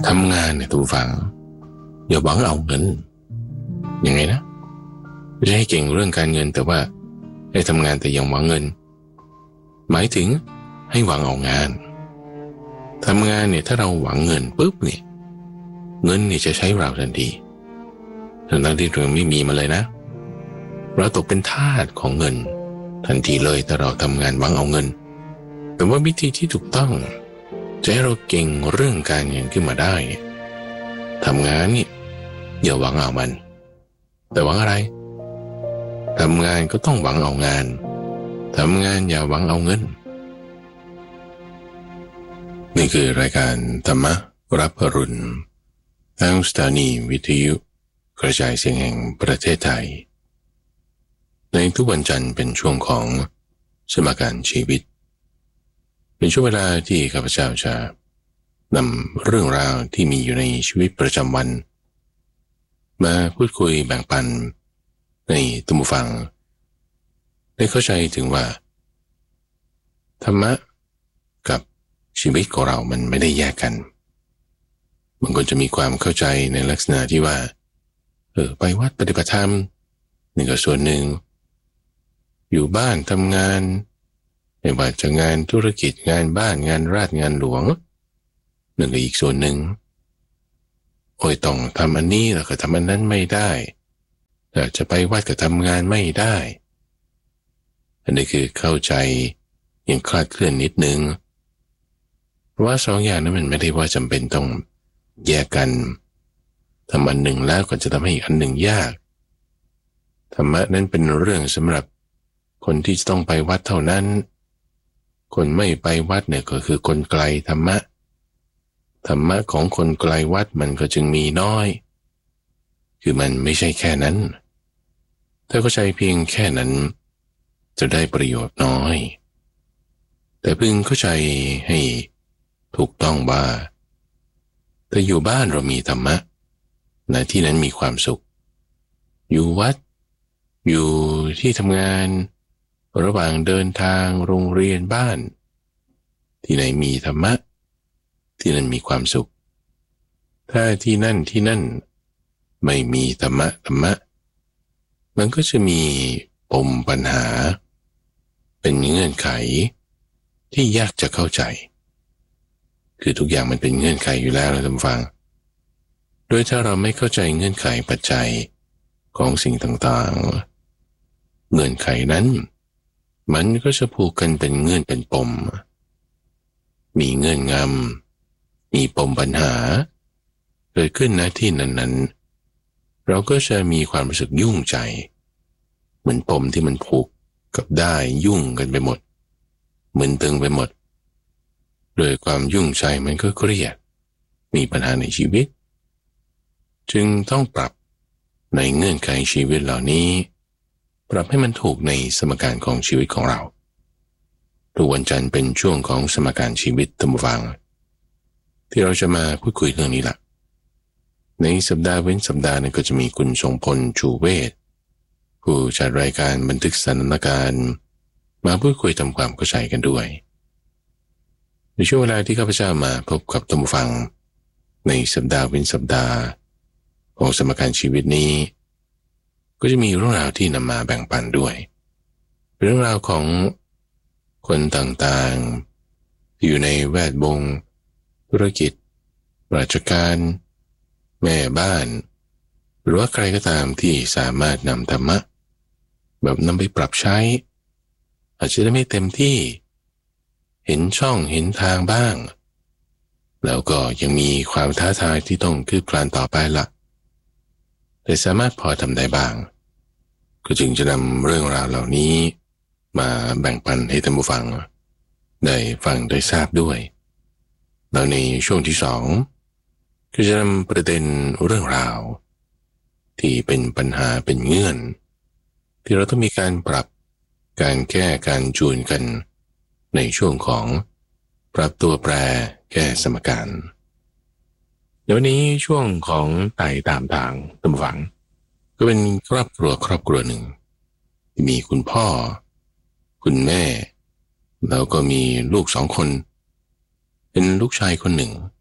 ทำงานเนี่ยทุกฝั่งอย่าหวังเอาเงินยังไงนะไม่ใช่ให้เก่งเรื่องการเงินแต่ว่าให้ทำงานแต่ยังหวังเงินหมายถึงให้หวังเอางานทำงานเนี่ยถ้าเราหวังเงินปุ๊บเนี่ยเงินเนี่ยจะใช้เราทันทีทั้งที่เราไม่มีมาเลยนะเราตกเป็นทาสของเงินทันทีเลยแต่เราทำงานหวังเอาเงินแต่ว่าวิธีที่ถูกต้องจะให้เราเก่งเรื่องการเงินขึ้นมาได้เนี่ยทำงานเนี่ยอย่าหวังเอามันแต่หวังอะไรทำงานก็ต้องหวังเอางานทำงานอย่าหวังเอาเงินนี่คือรายการธรรมรับอรุณทางสถานีวิทยุกระจายเสียงแห่งประเทศไทยในทุกวันจันทร์เป็นช่วงของสมการชีวิตเป็นช่วงเวลาที่ข้าพเจ้าจะนำเรื่องราวที่มีอยู่ในชีวิตประจำวันมาพูดคุยแบ่งปันในท่านผู้ฟังได้เข้าใจถึงว่าธรรมะกับชีวิตของเรามันไม่ได้แยกกันบางคนจะมีความเข้าใจในลักษณะที่ว่าไปวัดปฏิบัติธรรมนี่ก็ส่วนหนึ่งอยู่บ้านทำงานไม่ว่าจะงานธุรกิจงานบ้านงานราชงานหลวงนั่นก็อีกส่วนหนึ่งต้องทำอันนี้แล้วก็ทำอันนั้นไม่ได้แต่จะไปวัดก็ทำงานไม่ได้อันนี้คือเข้าใจยังคลาดเคลื่อนนิดนึงเพราะว่าสองอย่างนั้นมันไม่ได้ว่าจำเป็นต้องแยกกันทำอันหนึ่งแล้วก็จะทำให้อีกอันหนึ่งยากธรรมะนั้นเป็นเรื่องสำหรับคนที่จะต้องไปวัดเท่านั้นคนไม่ไปวัดเนี่ยก็คือคนไกลธรรมะของคนไกลวัดมันก็จึงมีน้อยคือมันไม่ใช่แค่นั้นถ้าเข้าใจเพียงแค่นั้นจะได้ประโยชน์น้อยแต่พึงเข้าใจให้ถูกต้องว่าถ้าอยู่บ้านเรามีธรรมะในที่นั้นมีความสุขอยู่วัดอยู่ที่ทำงานระหว่างเดินทางโรงเรียนบ้านที่ไหนมีธรรมะที่นั่นมีความสุขถ้าที่นั่นไม่มีธรรมะมันก็จะมีปมปัญหาเป็นเงื่อนไขที่ยากจะเข้าใจคือทุกอย่างมันเป็นเงื่อนไขอยู่แล้วนะท่านผู้ฟังโดยถ้าเราไม่เข้าใจเงื่อนไขปัจจัยของสิ่งต่างๆเงื่อนไขนั้นมันก็จะผูกกันเป็นเงื่อนเป็นปมมีเงื่อนงำมีปมปัญหาเกิดขึ้นณที่นั้นๆเราก็จะมีความรู้สึกยุ่งใจเหมือนปมที่มันผูกกับได้ยุ่งกันไปหมดมึนตึงไปหมดโดยความยุ่งใจมันก็เครียดมีปัญหาในชีวิตจึงต้องปรับในเงื่อนไขชีวิตเหล่านี้ปรับให้มันถูกในสมการของชีวิตของเราทุกวันจันทร์เป็นช่วงของสมการชีวิตท่านผู้ฟังที่เราจะมาพูดคุยเรื่องนี้ล่ะในสัปดาห์เว้นสัปดาห์นึงก็จะมีคุณทรงพลชูเวชผู้จัดรายการบันทึกสถานการณ์มาพูดคุยทำความเข้าใจกันด้วยในช่วงเวลาที่ข้าพเจ้ามาพบกับท่านผู้ฟังในสัปดาห์เว้นสัปดาห์ของสมการชีวิตนี้ก็จะมีเรื่องราวที่นำมาแบ่งปันด้วยเรื่องราวของคนต่างๆที่อยู่ในแวดวงธุรกิจราชการแม่บ้านหรือว่าใครก็ตามที่สามารถนำธรรมะแบบนำไปปรับใช้อาจจะได้ไม่เต็มที่เห็นช่องเห็นทางบ้างแล้วก็ยังมีความท้าทายที่ต้องคืบคลานต่อไปละแต่สามารถพอทำได้บ้างก็จึงจะนำเรื่องราวเหล่านี้มาแบ่งปันให้ท่านผู้ฟังได้ฟังได้ทราบด้วยแล้วในช่วงที่สองก็จะนำประเด็นเรื่องราวที่เป็นปัญหาเป็นเงื่อนที่เราต้องมีการปรับการแก้การจูนกันในช่วงของปรับตัวแปรแก้สมการเดี๋ยวนี้ช่วงของไต่ตามทางท่านผู้ฟังก็เป็นครอบครัวหนึ่งที่มีคุณพ่อคุณแม่แล้วก็มีลูก2 คนเป็นลูกชายคนหนึ่ง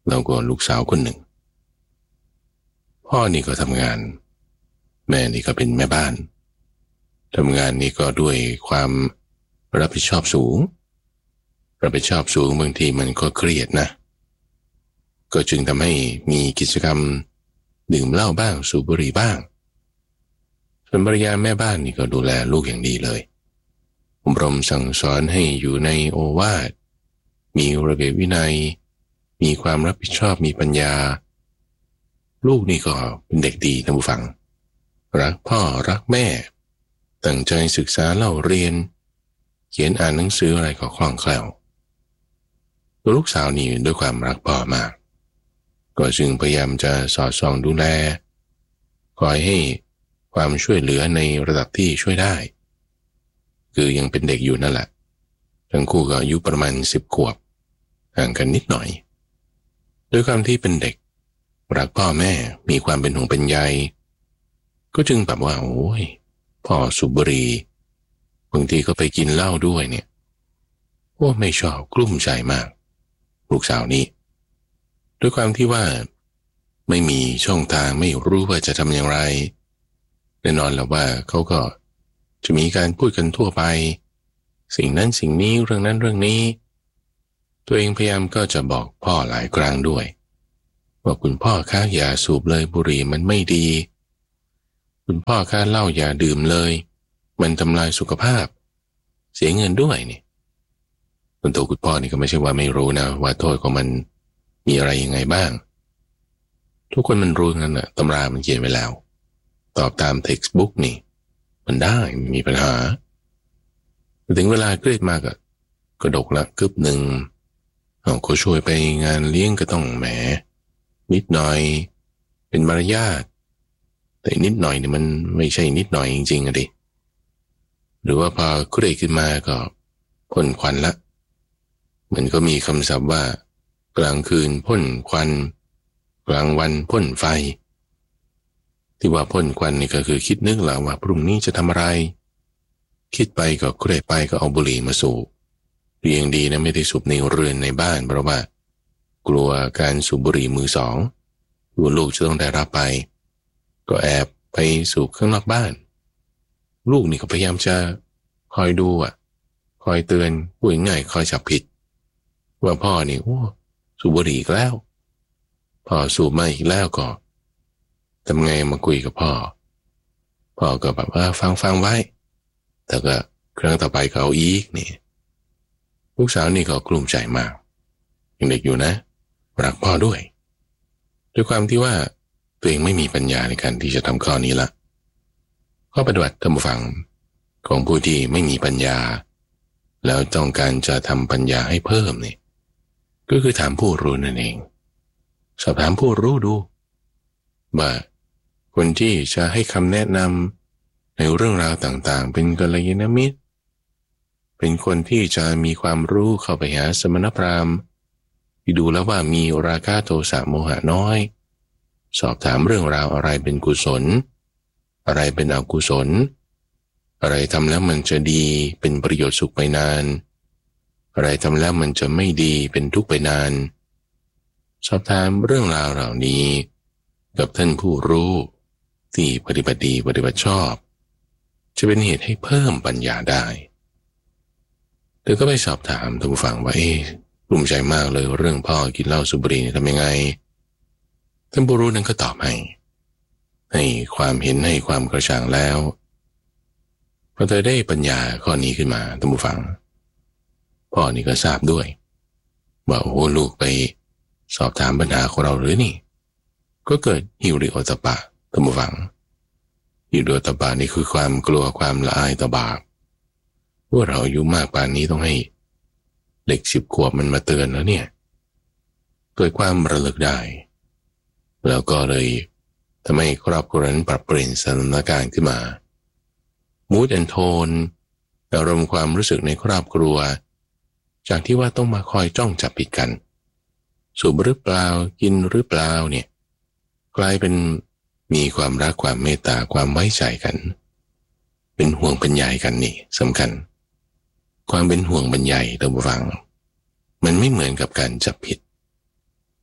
แล้วก็ลูกสาวคนหนึ่งพ่อนี่ก็ทำงานแม่นี่ก็เป็นแม่บ้านทำงานนี่ก็ด้วยความรับผิดชอบสูงบางทีมันก็เครียดนะก็จึงทำให้มีกิจกรรมดื่มเหล้าบ้างสูบบุหรี่บ้างส่วนภรรยาแม่บ้านนี่ก็ดูแลลูกอย่างดีเลยอบรมสั่งสอนให้อยู่ในโอวาทมีระเบียบวินัยมีความรับผิดชอบมีปัญญาลูกนี่ก็เป็นเด็กดีท่านผู้ฟังรักพ่อรักแม่ตั้งใจศึกษาเล่าเรียนเขียนอ่านหนังสืออะไรก็คล่องแคล่วตัวลูกสาวนี่ด้วยความรักพ่อมากก็จึงพยายามจะสอดส่องดูแลคอยให้ความช่วยเหลือในระดับที่ช่วยได้คือยังเป็นเด็กอยู่นั่นแหละทั้งคู่ก็อายุประมาณ10 ขวบห่างกันนิดหน่อยด้วยความที่เป็นเด็กรักพ่อแม่มีความเป็นห่วงเป็นใยก็จึงแบบว่าโอ้ยพ่อสูบบุหรี่บางทีก็ไปกินเหล้าด้วยเนี่ยโอ้ไม่ชอบกลุ้มใจมากลูกสาวนี้ด้วยความที่ว่าไม่มีช่องทางไม่รู้ว่าจะทำอย่างไรแน่นอนแล้วว่าเขาก็จะมีการพูดกันทั่วไปสิ่งนั้นสิ่งนี้เรื่องนั้นเรื่องนี้ตัวเองพยายามก็จะบอกพ่อหลายครั้งด้วยว่าคุณพ่อคะอย่าสูบเลยบุหรี่มันไม่ดีคุณพ่อคะเหล้าอย่าดื่มเลยมันทำลายสุขภาพเสียเงินด้วยนี่ตัวคุณพ่อนี่ก็ไม่ใช่ว่าไม่รู้นะว่าโทษของมันมีอะไรยังไงบ้างทุกคนมันรู้นั่นแหละตำรามันเขียนไว้แล้วตอบตาม textbook นี่มันได้ไม่มีปัญหาถึงเวลาเครียดมากก็ดกละกึบหนึ่งก็ช่วยไปงานเลี้ยงก็ต้องแหมนิดหน่อยเป็นมารยาทแต่นิดหน่อยเนี่ยมันไม่ใช่นิดหน่อยจริงๆอะดิหรือว่าพอเครียดขึ้นมาก็พ่นควันละมันก็มีคำศัพท์ว่ากลางคืนพ่นควันกลางวันพ่นไฟที่ว่าพ่นควันนี่ก็คือคิดนึกแล้วว่าพรุ่งนี้จะทำอะไรคิดไปก็เครียดไปก็เอาบุหรี่มาสูบเรียงดีนะไม่ได้สูบในเรือนในบ้านเพราะว่ากลัวการสูบบุหรี่มือสองกลัวลูกจะต้องได้รับไปก็แอบไปสูบข้างนอกบ้านลูกนี่ก็พยายามจะคอยดูคอยเตือนพูดง่ายคอยจับผิดว่าพ่อนี่โอ้สูบบุหรี่อีกแล้วพ่อสูบมาอีกแล้วก็ทำไงมาคุยกับพ่อก็แบบว่าฟังไว้แต่ก็ครั้งต่อไปก็เอาอีกนี่ลูกสาวนี่ก็กลุ้มใจมากยังเด็กอยู่นะรักพ่อด้วยความที่ว่าตัวเองไม่มีปัญญาในการที่จะทำข้อนี้ละข้อปฏิบัติธรรมฟังของผู้ที่ไม่มีปัญญาแล้วต้องการจะทำปัญญาให้เพิ่มนี่ก็คือถามผู้รู้นั่นเองสอบถามผู้รู้ดูว่าคนที่จะให้คำแนะนำในเรื่องราวต่างๆเป็นกัลยาณมิตรเป็นคนที่จะมีความรู้เข้าไปหาสมณพราหมณ์ที่ดูแล้วว่ามีราคะโทสะโมหะน้อยสอบถามเรื่องราวอะไรเป็นกุศลอะไรเป็นอกุศลอะไรทำแล้วมันจะดีเป็นประโยชน์สุขไปนานอะไรทำแล้วมันจะไม่ดีเป็นทุกข์ไปนานสอบถามเรื่องราวเหล่านี้กับท่านผู้รู้ที่ปฏิบัติดีปฏิบัติชอบจะเป็นเหตุให้เพิ่มปัญญาได้เธอก็ไปสอบถามท่านผู้ฟังว่ากลุ่มใจมากเลยเรื่องพ่อกินเหล้าสูบบุหรี่ทำยังไงท่านผู้รู้นั้นก็ตอบให้ความเห็นให้ความกระจ่างแล้วพอเธอได้ปัญญาข้อนี้ขึ้นมาท่านผู้ฟังพ่อนี่ก็ทราบด้วยว่าโอ้ลูกไปสอบถามปัญหาของเราหรือนี่ก็เกิดหิริโอตปปะท่านผู้ฟังหิริโอตปปะนี่คือความกลัวความละอายต่อบาปว่าเราอายุมากป่านนี้ต้องให้เด็ก10 ขวบมันมาเตือนแล้วเนี่ยเกิดความระลึกได้แล้วก็เลยทำให้ครอบครัวนั้นปรับเปลี่ยนสถานการณ์ขึ้นมามูดแอนโทนอารมณ์ความรู้สึกในครอบครัวจากที่ว่าต้องมาคอยจ้องจับผิดกันสูบหรือเปล่ากินหรือเปล่าเนี่ยกลายเป็นมีความรักความเมตตาความไว้ใจกันเป็นห่วงเป็นใยกันนี่สำคัญความเป็นห่วงเป็นใยท่านผู้ฟังมันไม่เหมือนกับการจับผิด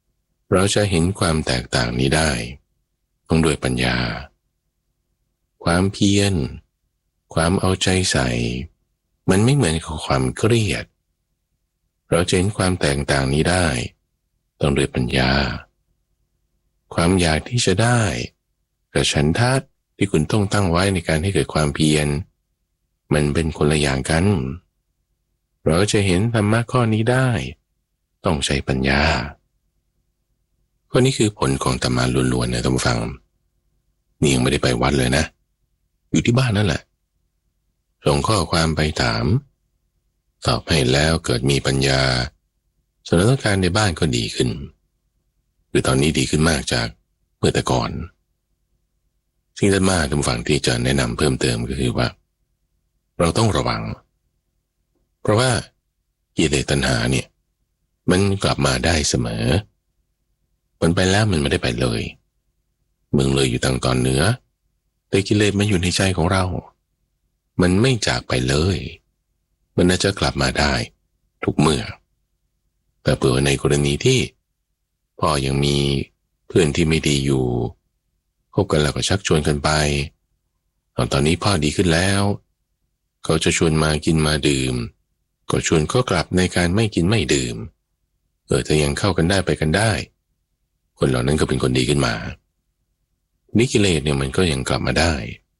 เราจะเห็นความแตกต่างนี้ได้ต้องด้วยปัญญาความเพียรความเอาใจใส่มันไม่เหมือนกับความเครียดเราจะเห็นความแตกต่างนี้ได้ต้องด้วยปัญญาความอยากที่จะได้กับฉันทะที่คุณต้องตั้งไว้ในการให้เกิดความเพียรมันเป็นคนละอย่างกันเราจะเห็นธรรมะข้อนี้ได้ต้องใช้ปัญญาข้อนี้คือผลของธรรมะล้วนๆนะท่านผู้ฟังนี่ยังไม่ได้ไปวัดเลยนะอยู่ที่บ้านนั่นแหละส่งข้อความไปถามตอบให้แล้วเกิดมีปัญญาสถานการณ์ในบ้านก็ดีขึ้นคือตอนนี้ดีขึ้นมากจากเมื่อแต่ก่อนสิ่งที่มากท่านผู้ฟังที่จะแนะนำเพิ่มเติมก็คือว่าเราต้องระวังเพราะว่ากิเลสตัณหาเนี่ยมันกลับมาได้เสมอมันไปแล้วมันไม่ได้ไปเลยมึงเลยอยู่ทางตอนเหนือแต่กิเลสมันอยู่ในใจของเรามันไม่จากไปเลยมันน่าจะกลับมาได้ทุกเมื่อแต่เผื่อในกรณีที่พ่อยังมีเพื่อนที่ไม่ดีอยู่คบกันแล้วก็ชักชวนกันไปตอนนี้พ่อดีขึ้นแล้วเขาจะชวนมากินมาดื่มก็ชวนเขากลับในการไม่กินไม่ดื่มถ้ายังเข้ากันได้ไปกันได้คนเหล่านั้นก็เป็นคนดีขึ้นมานิกิเลสเนี่ยมันก็ยังกลับมาได้